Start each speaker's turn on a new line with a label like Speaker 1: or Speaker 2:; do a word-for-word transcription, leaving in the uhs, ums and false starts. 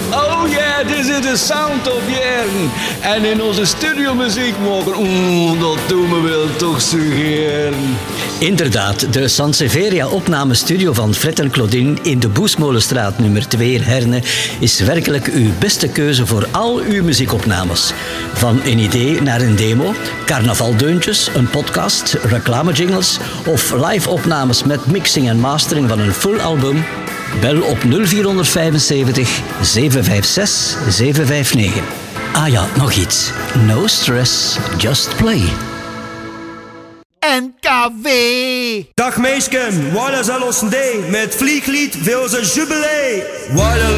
Speaker 1: Oh yeah, this is the sound of jaren. En in onze studio muziek mogen. Oeh, dat doen we wel toch suggereren.
Speaker 2: Inderdaad, de Sanseveria opnamestudio van Fred en Claudine in de Boesmolenstraat nummer twee Herne is werkelijk uw beste keuze voor al uw muziekopnames. Van een idee naar een demo, carnavaldeuntjes, een podcast, reclamejingles of live-opnames met mixing en mastering van een full album. Bel op nul vier vijfenzeventig, zeven vijf zes, zeven vijf negen. Ah ja, nog iets. No stress, just play.
Speaker 3: N K W.
Speaker 4: Dag meisken, waar is al ons day? Met vlieglied veel ze jubilee. Waar